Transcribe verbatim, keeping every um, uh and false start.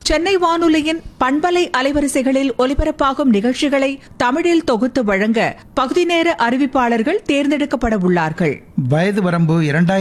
சென்னை வானொலியின் பண்பலை அலைவரிசைகளில் ஒலிபரப்பாகும் நிகழ்ச்சிகளை தமிழில் தொகுத்து வழங்க பகுதி நேர அறிவிப்பாளர்கள் தேர்ந்தெடுக்கப்பட உள்ளார்கள். வயது வரம்பு இரண்டாயிரம்